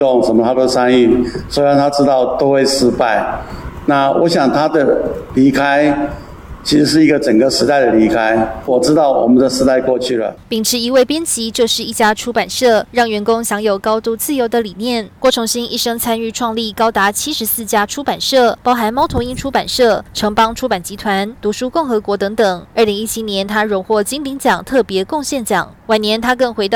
什么他都参与，虽然他知道都会失败。那我想他的离开其实是一个整个时代的离开，我知道我们的时代过去了。 秉持一位编辑就是一家出版社，让员工享有高度自由的理念。郭崇新一生参与创立高达74家出版社，包含猫头鹰出版社、城邦出版集团、读书共和国等等。2017年，他荣获金鼎奖特别贡献奖。晚年，他更回到